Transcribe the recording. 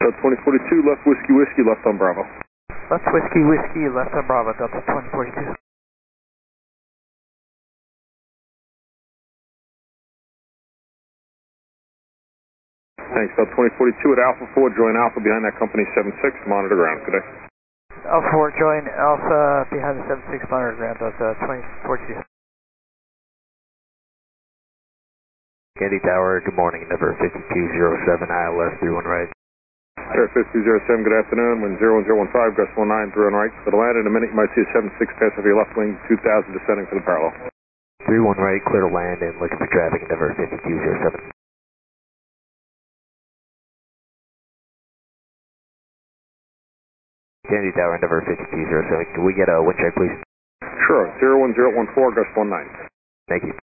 2042, left Whiskey Whiskey, left on Bravo. Left Whiskey Whiskey, left on Bravo, Delta 2042. Thanks, Delta 2042 at Alpha 4, join Alpha behind that company 76, monitor ground today. Alpha 4, join Alpha behind the 76, monitor ground, Delta 2042. Kennedy Tower, good morning, number 5207, ILS 31 right. Air 5207, good afternoon, wind 01015, gust 19, 3 on right. For the land in a minute, you might see a 76 pass over your left wing, 2000 descending for the parallel. 31 right, clear to land and looking for traffic, number 5207. Kennedy Tower, number 5207, can we get a wind check, please? Sure, 01014, gust 19. Thank you.